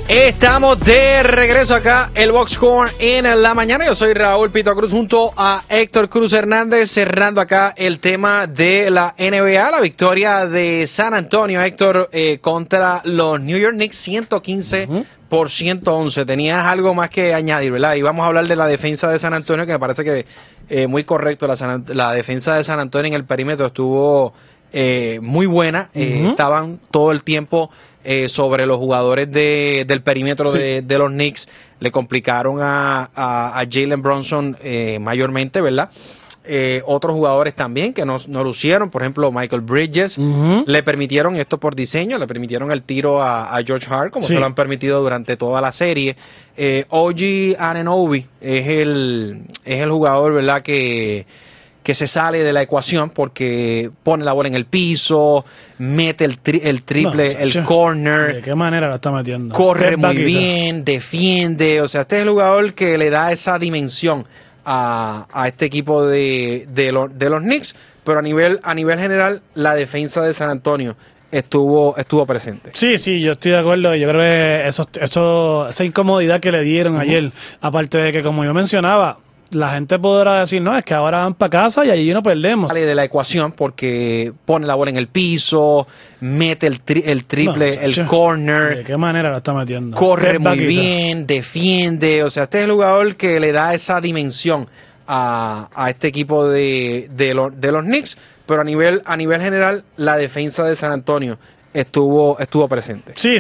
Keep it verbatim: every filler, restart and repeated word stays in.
Estamos de regreso acá, el Box Score en la mañana. Yo soy Raúl Pito Cruz junto a Héctor Cruz Hernández, cerrando acá el tema de la N B A, la victoria de San Antonio, Héctor, eh, contra los New York Knicks, ciento quince uh-huh. por ciento once. Tenías algo más que añadir, ¿verdad? Y vamos a hablar de la defensa de San Antonio, que me parece que eh, muy correcto. La, San, la defensa de San Antonio en el perímetro estuvo eh, muy buena. Eh, uh-huh. Estaban todo el tiempo Eh, sobre los jugadores de, del perímetro sí. de, de los Knicks. Le complicaron a, a, a Jalen Brunson eh, mayormente, ¿verdad? Eh, otros jugadores también que no, no lucieron, por ejemplo Michael Bridges, uh-huh. le permitieron esto por diseño, le permitieron el tiro a, a George Hart, como sí. se lo han permitido durante toda la serie. eh, O G Anunoby es el, es el jugador, ¿verdad?, que que se sale de la ecuación porque pone la bola en el piso, mete el, tri el triple, no, el che, corner. ¿De qué manera la está metiendo? Corre muy bien, defiende. O sea, este es el jugador que le da esa dimensión a, a este equipo de, de, lo, de los Knicks. Pero a nivel, a nivel general, la defensa de San Antonio estuvo estuvo presente. Sí, sí, yo estoy de acuerdo. Yo creo que eso, eso, esa incomodidad que le dieron uh-huh. ayer, aparte de que, como yo mencionaba, la gente podrá decir, no, es que ahora van para casa y allí no perdemos. Sale de la ecuación porque pone la bola en el piso, mete el, tri el triple, no, el che, corner. ¿De qué manera la está metiendo? Corre muy bien, defiende. O sea, este es el jugador que le da esa dimensión a, a este equipo de, de, lo, de los Knicks. Pero a nivel, a nivel general, la defensa de San Antonio estuvo, estuvo presente. Sí.